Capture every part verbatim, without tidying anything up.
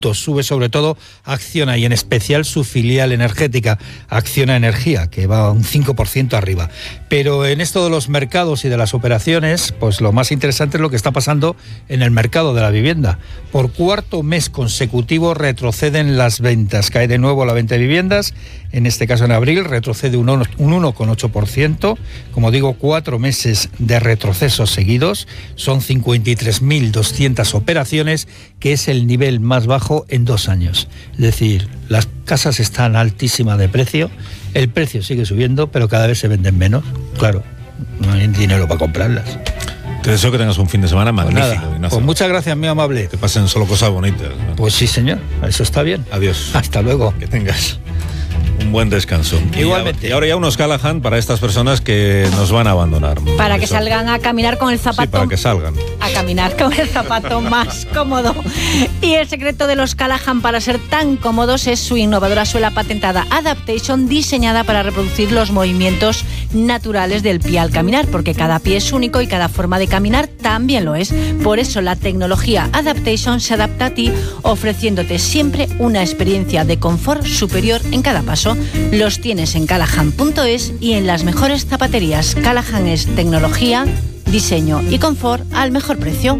Sube sobre todo Acciona y en especial su filial energética, Acciona Energía, que va un cinco por ciento arriba. Pero en esto de los mercados y de las operaciones, pues lo más interesante es lo que está pasando en el mercado de la vivienda. Por cuarto mes consecutivo retroceden las ventas. Cae de nuevo la venta de viviendas, en este caso en abril retrocede un uno coma ocho por ciento. Como digo, cuatro meses de retrocesos seguidos. Son cincuenta y tres mil doscientas operaciones, que es el nivel más bajo en dos años. Es decir, las casas están altísimas de precio, el precio sigue subiendo, pero cada vez se venden menos. Claro, no hay dinero para comprarlas. Te deseo que tengas un fin de semana magnífico, pues nada, Ignacio. Pues muchas gracias, muy amable. Que pasen solo cosas bonitas, ¿no? Pues sí, señor, eso está bien. Adiós. Hasta luego. Que tengas un buen descanso. Igualmente. Y ahora ya unos Callahan para estas personas que nos van a abandonar. Para que Eso. salgan a caminar con el zapato. Sí, para que salgan. A caminar con el zapato más cómodo. Y el secreto de los Callahan para ser tan cómodos es su innovadora suela patentada Adaptation, diseñada para reproducir los movimientos naturales del pie al caminar, porque cada pie es único y cada forma de caminar también lo es. Por eso la tecnología Adaptation se adapta a ti, ofreciéndote siempre una experiencia de confort superior en cada paso. Los tienes en callahan punto es y en las mejores zapaterías. Callahan es tecnología, diseño y confort al mejor precio.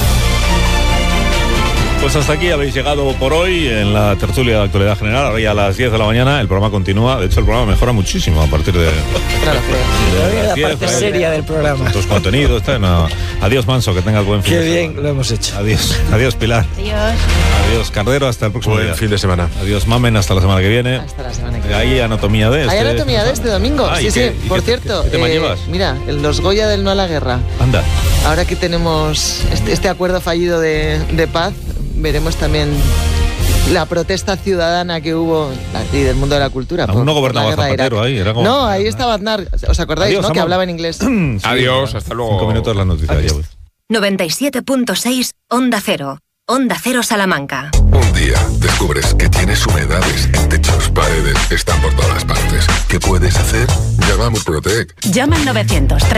Pues hasta aquí habéis llegado por hoy en la tertulia de actualidad general. Ahora ya a las diez de la mañana el programa continúa. De hecho, el programa mejora muchísimo a partir de... Claro, de la diez, parte ¿vale? seria del programa. Tus contenidos. Está, no. Adiós, Manso, que tengas buen fin Qué de bien semana. lo hemos hecho. Adiós, adiós, Pilar. Adiós. Adiós, Cardero, hasta el próximo Buen día. fin de semana. Adiós, Mamen, hasta la semana que viene. Hasta la semana que viene. Hay anatomía de este. Hay anatomía de este domingo. Ah, sí, ¿y sí. qué- y Por qué- cierto, qué tema eh, llevas? mira, el Los Goya del No a la Guerra. Anda. Ahora que tenemos este, este acuerdo fallido de, de paz, veremos también la protesta ciudadana que hubo y del mundo de la cultura. Aún por- no por gobernaba la guerra de Zapatero Irak. ahí, era como- No, ahí estaba Aznar. ¿Os acordáis, Adiós, no? Que amor. hablaba en inglés. Sí, Adiós, nada. hasta luego. Cinco minutos las noticias. Ya voy. noventa y siete punto seis Onda Cero. Onda Cero Salamanca. Un día descubres que tienes humedades en techos, paredes, están por todas partes. ¿Qué puedes hacer? Llama a Murprotec. Llama al novecientos